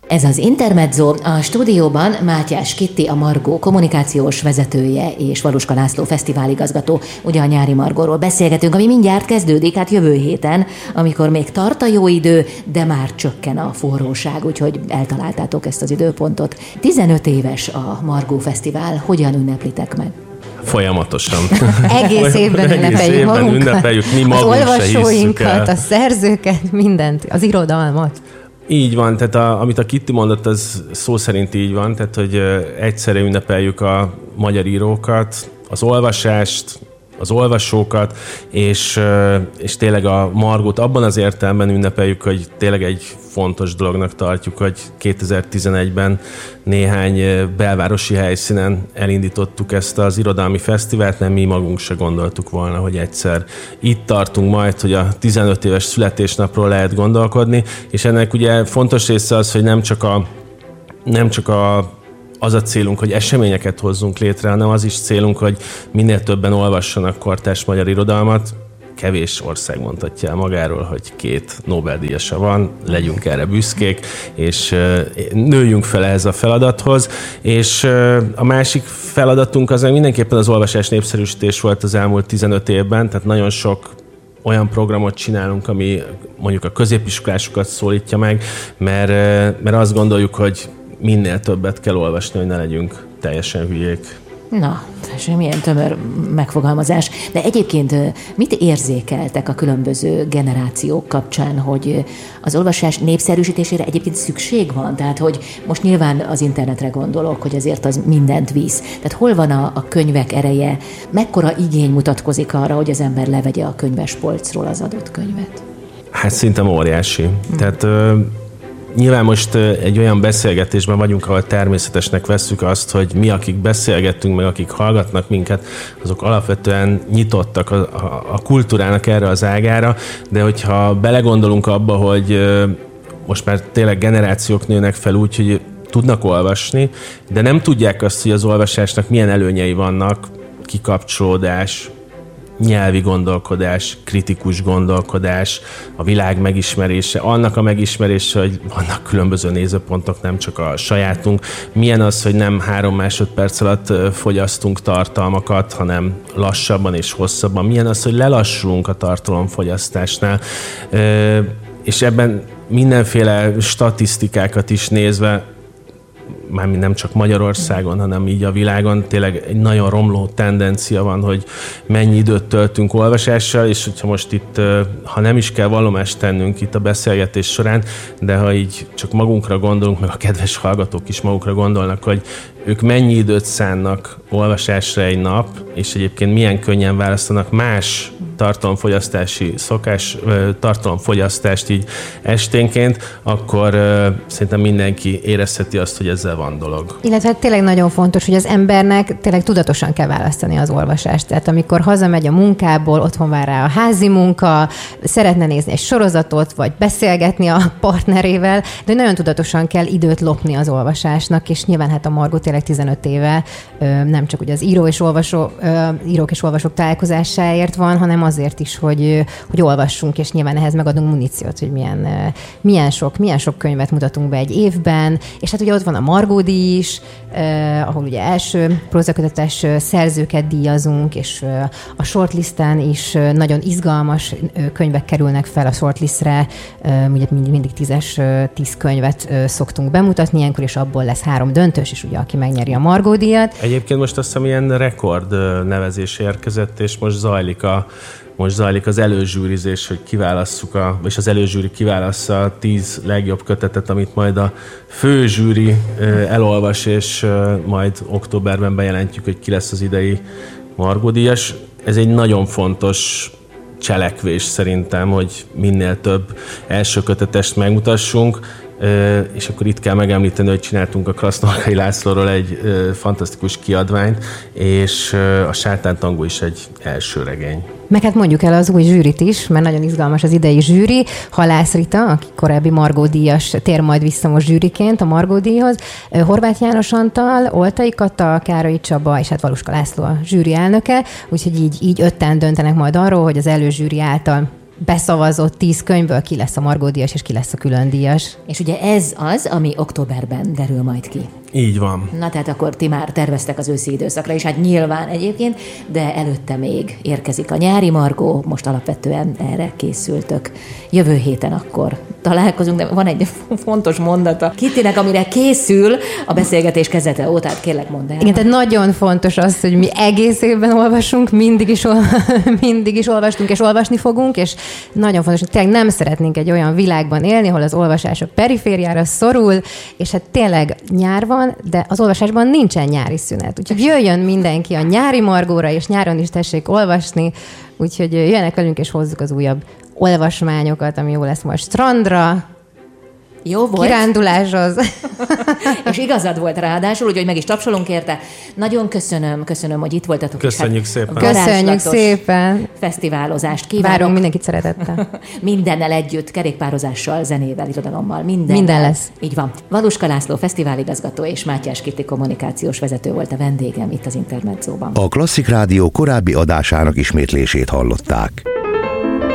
Ez az Intermezzo, a stúdióban Mátyás Kitti, a Margó kommunikációs vezetője, és Valuska László fesztiváligazgató. Ugye a nyári Margóról beszélgetünk, ami mindjárt kezdődik, hát jövő héten, amikor még tart a jó idő, de már csökken a forróság, úgyhogy eltaláltátok ezt az időpontot. 15 éves a Margó Fesztivál, hogyan ünneplitek meg? Folyamatosan. Egész évben ünnepeljük magunkat, ünnepeljük, mi az magunk olvasóinkat, a szerzőket, mindent, az irodalmat. Így van, tehát amit a Kitti mondott, az szó szerint így van, tehát hogy egyszerre ünnepeljük a magyar írókat, az olvasást, az olvasókat, és tényleg a Margót abban az értelemben ünnepeljük, hogy tényleg egy fontos dolognak tartjuk, hogy 2011-ben néhány belvárosi helyszínen elindítottuk ezt az irodalmi fesztivált, nem mi magunk se gondoltuk volna, hogy egyszer itt tartunk majd, hogy a 15 éves születésnapról lehet gondolkodni, és ennek ugye fontos része az, hogy nem csak az a célunk, hogy eseményeket hozzunk létre, hanem az is célunk, hogy minél többen olvassanak kortárs magyar irodalmat. Kevés ország mondhatja el magáról, hogy 2 Nobel-díjasa van, legyünk erre büszkék, és nőjünk fel ehhez a feladathoz. És a másik feladatunk az mindenképpen az olvasás népszerűsítés volt az elmúlt 15 évben, tehát nagyon sok olyan programot csinálunk, ami mondjuk a középiskolásokat szólítja meg, mert azt gondoljuk, hogy minél többet kell olvasni, hogy ne legyünk teljesen hülyék. Na, és milyen tömör megfogalmazás. De egyébként mit érzékeltek a különböző generációk kapcsán, hogy az olvasás népszerűsítésére egyébként szükség van? Tehát, hogy most nyilván az internetre gondolok, hogy azért az mindent visz. Tehát hol van a könyvek ereje? Mekkora igény mutatkozik arra, hogy az ember levegye a könyvespolcról az adott könyvet? Hát szinte óriási. Tehát nyilván most egy olyan beszélgetésben vagyunk, ahol természetesnek vesszük azt, hogy mi, akik beszélgettünk, meg akik hallgatnak minket, azok alapvetően nyitottak a kultúrának erre az ágára, de hogyha belegondolunk abba, hogy most már tényleg generációk nőnek fel úgy, hogy tudnak olvasni, de nem tudják azt, hogy az olvasásnak milyen előnyei vannak, kikapcsolódás, nyelvi gondolkodás, kritikus gondolkodás, a világ megismerése, annak a megismerése, hogy vannak különböző nézőpontok, nem csak a sajátunk. Milyen az, hogy nem 3 másodperc alatt fogyasztunk tartalmakat, hanem lassabban és hosszabban. Milyen az, hogy lelassulunk a tartalomfogyasztásnál. És ebben mindenféle statisztikákat is nézve, mármint nem csak Magyarországon, hanem így a világon tényleg egy nagyon romló tendencia van, hogy mennyi időt töltünk olvasással, és hogyha most itt, ha nem is kell vallomást tennünk itt a beszélgetés során, de ha így csak magunkra gondolunk, meg a kedves hallgatók is magukra gondolnak, hogy ők mennyi időt szánnak olvasásra egy nap, és egyébként milyen könnyen választanak más tartalomfogyasztást így esténként, akkor szerintem mindenki érezheti azt, hogy ezzel van dolog. Illetve tényleg nagyon fontos, hogy az embernek tényleg tudatosan kell választani az olvasást. Tehát amikor hazamegy a munkából, otthon vár rá a házi munka, szeretne nézni egy sorozatot, vagy beszélgetni a partnerével, de nagyon tudatosan kell időt lopni az olvasásnak, és nyilván hát a Margó tényleg 15 éve nem csak ugye az írók és olvasók találkozásáért van, hanem azért is, hogy olvassunk, és nyilván ehhez megadunk muníciót, hogy milyen sok könyvet mutatunk be egy évben, és hát ugye ott van a Margó-díj is, ahol ugye első prózakötetes szerzőket díjazunk, és a shortlisten is nagyon izgalmas könyvek kerülnek fel a shortlistre, ugye mindig 10 könyvet szoktunk bemutatni ilyenkor, és abból lesz 3 döntős, és ugye aki megnyeri a Margó-díjat. Egyébként most azt hiszem ilyen rekord nevezés érkezett, és most zajlik az előzsűrizés, hogy kiválasszuk és az előzsűri kiválassza a 10 legjobb kötetet, amit majd a főzsűri elolvas, és majd októberben bejelentjük, hogy ki lesz az idei Margó-díjas. Ez egy nagyon fontos cselekvés szerintem, hogy minél több első kötetest megmutassunk, és akkor itt kell megemlíteni, hogy csináltunk a Krasznahorkai Lászlóról egy fantasztikus kiadványt, és a Sátántangó is egy első regény. Meg hát mondjuk el az új zsűrit is, mert nagyon izgalmas az idei zsűri. Halász Rita, aki korábbi Margó-díjas, tér majd vissza most zsűriként a Margó-díjhoz. Horváth János Antal, Oltai Kata, Károly Csaba és hát Valuska László a zsűri elnöke, úgyhogy így 5-en döntenek majd arról, hogy az előzsűri által beszavazott 10 könyvből ki lesz a Margó díjas, és ki lesz a külön díjas. És ugye ez az, ami októberben derül majd ki. Így van. Na tehát akkor ti már terveztek az őszi időszakra, és hát nyilván egyébként, de előtte még érkezik a nyári Margó, most alapvetően erre készültök. Jövő héten akkor találkozunk, de van egy fontos mondata Kittinek, amire készül a beszélgetés kezdete óta, tehát kérlek mondd el. Igen, tehát nagyon fontos az, hogy mi egész évben olvasunk, mindig is olvastunk, és olvasni fogunk, és nagyon fontos, hogy tényleg nem szeretnénk egy olyan világban élni, ahol az olvasások perifériára szorul, és hát tényleg nyár van, de az olvasásban nincsen nyári szünet. Úgyhogy jöjjön mindenki a nyári Margóra, és nyáron is tessék olvasni, úgyhogy jöjjenek velünk, és hozzuk az újabb olvasmányokat, ami jó lesz majd strandra, jó volt. kiránduláshoz. És igazad volt ráadásul, úgyhogy meg is tapsolunk érte. Nagyon köszönöm, hogy itt voltatok. Köszönjük szépen. Köszönjük szépen. Fesztiválozást kívánok. Várunk mindenkit szeretettel. Mindennel együtt, kerékpározással, zenével, irodalommal. Minden lesz. Így van. Valuska László fesztiváligazgató és Mátyás Kitti kommunikációs vezető volt a vendégem itt az Intermedzóban. A Klasszik Rádió korábbi adásának ismétlését hallották.